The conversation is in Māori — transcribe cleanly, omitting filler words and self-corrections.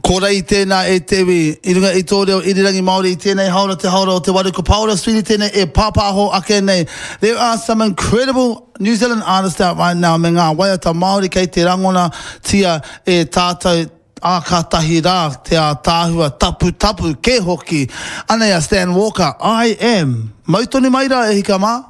Kora I tēnā e tewi, I runga I tō reo irirangi Māori I tēnei haura o te wari ko Paula Sweeney tēnei e pāpāho ake nei. There are some incredible New Zealand artists out right now me ngā waiata Māori kei te rangona tia e tātou ākatahi rā, te a tāhua tapu ke hoki. Anea Stan Walker, I am. Mautoni mai rā e hika mā.